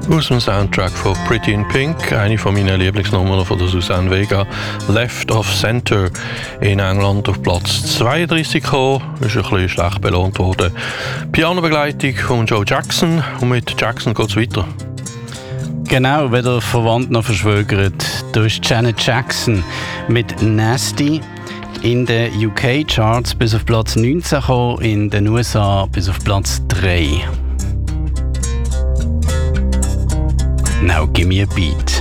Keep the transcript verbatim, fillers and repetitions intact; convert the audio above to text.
Aus dem Soundtrack von Pretty in Pink, eine von meinen Lieblingsnummern von der Suzanne Vega, Left of Center, in England auf Platz zweiunddreißig gekommen, ist ein bisschen schlecht belohnt worden. Pianobegleitung von Joe Jackson, und mit Jackson geht es weiter. Genau, weder verwandt noch verschwögert. Da ist Janet Jackson mit Nasty. In den U K-Charts bis auf Platz neunzehn gekommen, in den U S A bis auf Platz drei. Now give me a beat.